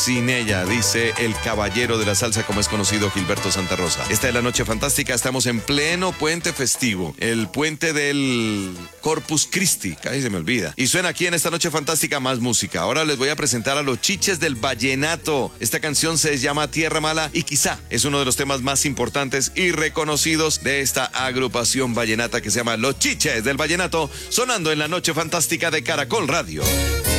sin ella, dice el caballero de la salsa, como es conocido, Gilberto Santa Rosa. Esta es la noche fantástica, estamos en pleno puente festivo, el puente del Corpus Christi, casi se me olvida. Y suena aquí en esta noche fantástica más música. Ahora les voy a presentar a los Chiches del Vallenato. Esta canción se llama Tierra Mala y quizá es uno de los temas más importantes y reconocidos de esta agrupación vallenata que se llama Los Chiches del Vallenato, sonando en la noche fantástica de Caracol Radio.